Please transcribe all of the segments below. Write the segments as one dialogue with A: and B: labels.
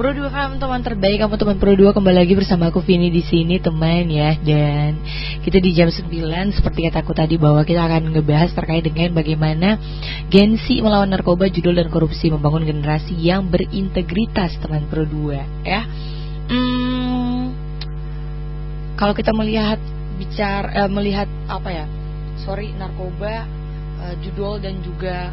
A: Pro 2 FM, teman terbaik kamu, teman Pro 2, kembali lagi bersama aku Vini di sini teman ya. Dan kita di jam 9 seperti kataku tadi bahwa kita akan ngebahas terkait dengan bagaimana Gen Z melawan narkoba, judul dan korupsi, membangun generasi yang berintegritas, teman Pro 2 ya. Kalau kita melihat narkoba, judul dan juga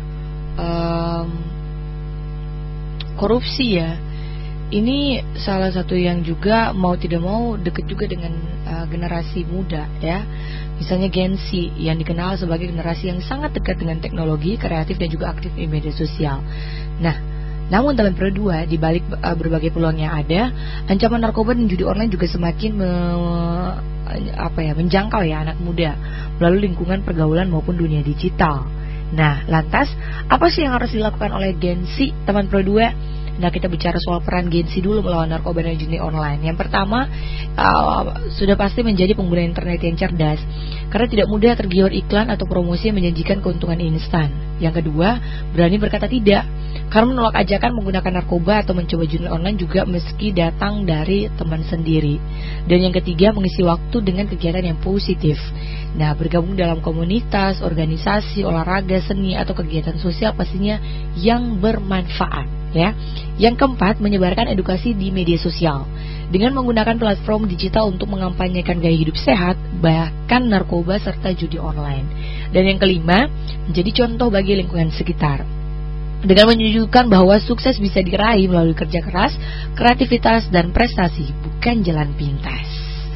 A: korupsi ya. Ini salah satu yang juga mau tidak mau deket juga dengan generasi muda ya. Misalnya Gen Z yang dikenal sebagai generasi yang sangat dekat dengan teknologi, kreatif dan juga aktif di media sosial. Nah, namun dalam Pro 2 di balik berbagai peluang yang ada, ancaman narkoba dan judi online juga semakin menjangkau ya anak muda melalui lingkungan pergaulan maupun dunia digital. Nah, lantas apa sih yang harus dilakukan oleh Gen Z, teman Pro 2? Nah, kita bicara soal peran Gen Z dulu melawan narkoba dan judi online. Yang pertama, sudah pasti menjadi pengguna internet yang cerdas, karena tidak mudah tergiur iklan atau promosi yang menjanjikan keuntungan instan. Yang kedua, berani berkata tidak, karena menolak ajakan menggunakan narkoba atau mencoba judi online juga meski datang dari teman sendiri. Dan yang ketiga, mengisi waktu dengan kegiatan yang positif. Nah, bergabung dalam komunitas, organisasi, olahraga, seni, atau kegiatan sosial pastinya yang bermanfaat ya. Yang keempat, menyebarkan edukasi di media sosial dengan menggunakan platform digital untuk mengampanyekan gaya hidup sehat, bahkan narkoba serta judi online. Dan yang kelima, menjadi contoh bagi lingkungan sekitar dengan menunjukkan bahwa sukses bisa diraih melalui kerja keras, kreativitas, dan prestasi, bukan jalan pintas.